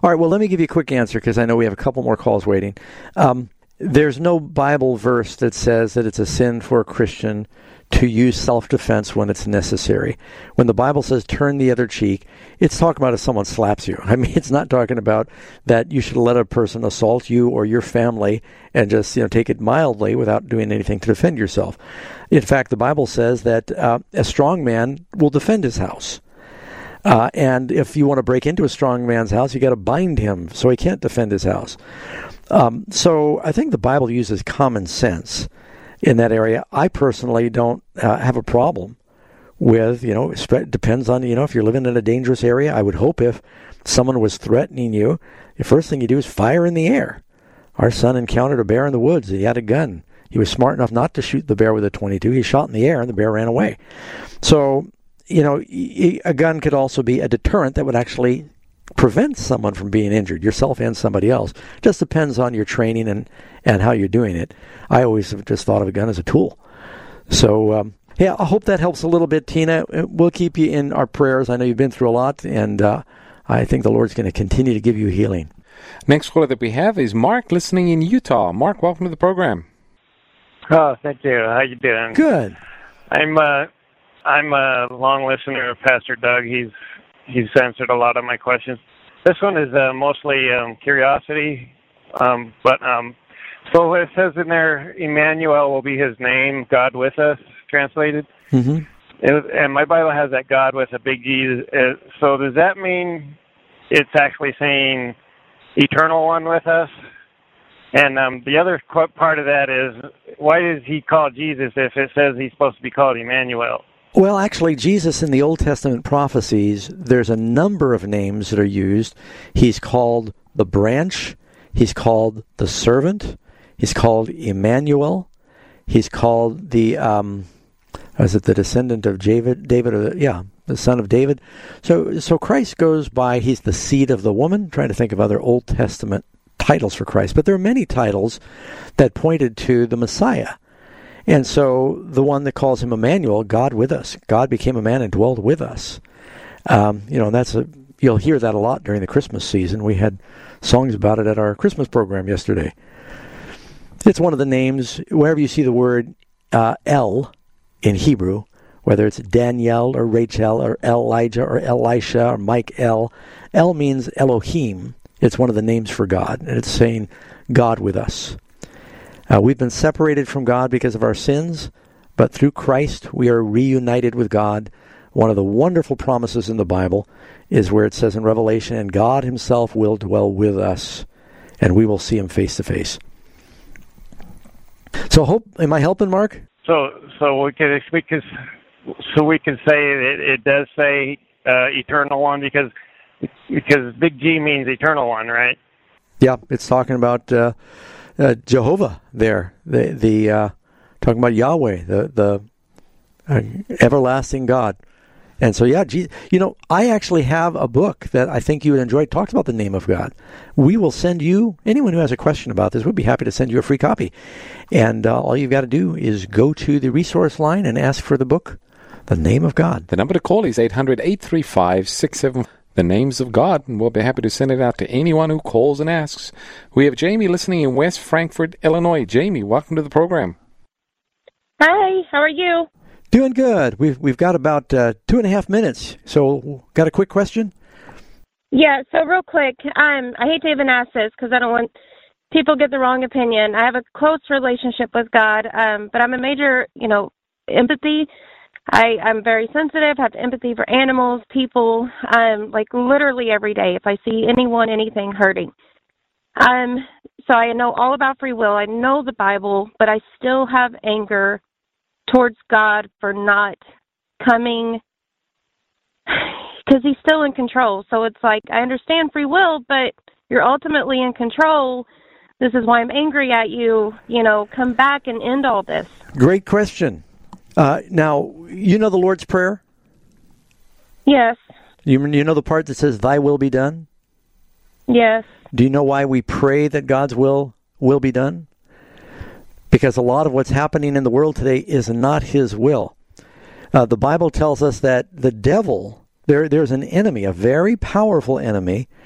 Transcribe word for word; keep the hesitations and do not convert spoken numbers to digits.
All right, well, let me give you a quick answer because I know we have a couple more calls waiting. Um, there's no Bible verse that says that it's a sin for a Christian to use self-defense when it's necessary. When the Bible says turn the other cheek, it's talking about if someone slaps you. I mean, it's not talking about that you should let a person assault you or your family and just, you know, take it mildly without doing anything to defend yourself. In fact, the Bible says that uh, a strong man will defend his house. Uh, and if you want to break into a strong man's house, you got to bind him so he can't defend his house. Um, so I think the Bible uses common sense in that area. I personally don't uh, have a problem with, you know, it depends on, you know, if you're living in a dangerous area. I would hope if someone was threatening you, the first thing you do is fire in the air. Our son encountered a bear in the woods. He had a gun. He was smart enough not to shoot the bear with a twenty-two. He shot in the air and the bear ran away. So, you know, a gun could also be a deterrent that would actually prevent someone from being injured, yourself and somebody else. Just depends on your training and, and how you're doing it. I always have just thought of a gun as a tool. So, um, yeah, I hope that helps a little bit, Tina. We'll keep you in our prayers. I know you've been through a lot, and uh, I think the Lord's going to continue to give you healing. Next caller that we have is Mark, listening in Utah. Mark, welcome to the program. Oh, thank you. How you doing? Good. I'm uh, I'm a long listener of Pastor Doug. He's he's answered a lot of my questions. This one is uh, mostly um, curiosity, um, but um, so it says in there, Emmanuel will be his name, God with us, translated. Mm-hmm. It, and my Bible has that God with a big G. Uh, so does that mean it's actually saying eternal one with us? And um, the other part of that is, why is he called Jesus if it says he's supposed to be called Emmanuel? Well, actually, Jesus in the Old Testament prophecies, there's a number of names that are used. He's called the branch. He's called the servant. He's called Emmanuel. He's called the, um, is it the descendant of David? David, or the, yeah, the son of David. So, so Christ goes by, he's the seed of the woman. I'm trying to think of other Old Testament titles for Christ, but there are many titles that pointed to the Messiah. And so the one that calls him Emmanuel, God with us. God became a man and dwelled with us. Um, you know, and that's a, you'll hear that a lot during the Christmas season. We had songs about it at our Christmas program yesterday. It's one of the names, wherever you see the word uh, El in Hebrew, whether it's Daniel or Rachel or Elijah or Elisha or Mike El, El means Elohim. It's one of the names for God, and it's saying God with us. Uh, we've been separated from God because of our sins, but through Christ we are reunited with God. One of the wonderful promises in the Bible is where it says in Revelation, and God himself will dwell with us, and we will see him face to face. So, hope, am I helping, Mark? So, so we can we can so we can say it, it does say uh, eternal one because because big G means eternal one, right? Yeah, it's talking about uh, uh, Jehovah there. The the uh, talking about Yahweh, the the uh, everlasting God. And so, yeah, Jesus, you know, I actually have a book that I think you would enjoy. It talks about the name of God. We will send you, anyone who has a question about this, we'd be happy to send you a free copy. And uh, all you've got to do is go to the resource line and ask for the book, The Name of God. The number to call is eight hundred, eight three five, six seven, The Names of God, and we'll be happy to send it out to anyone who calls and asks. We have Jamie listening in West Frankfort, Illinois. Jamie, welcome to the program. Hi, how are you? Doing good. We've we've got about uh, two and a half minutes. So, got a quick question? Yeah. So, real quick, um, I hate to even ask this because I don't want people to get the wrong opinion. I have a close relationship with God, um, but I'm a major, you know, empathy. I I'm very sensitive. Have empathy for animals, people, um, like literally every day. If I see anyone, anything hurting, um, so I know all about free will. I know the Bible, but I still have anger towards God for not coming, because he's still in control. So it's like, I understand free will, but you're ultimately in control. This is why I'm angry at you. You know, come back and end all this. Great question. Uh, now, you know the Lord's Prayer? Yes. You, you know the part that says, thy will be done? Yes. Do you know why we pray that God's will will be done? Because a lot of what's happening in the world today is not his will. Uh, the Bible tells us that the devil, there, there's an enemy, a very powerful enemy,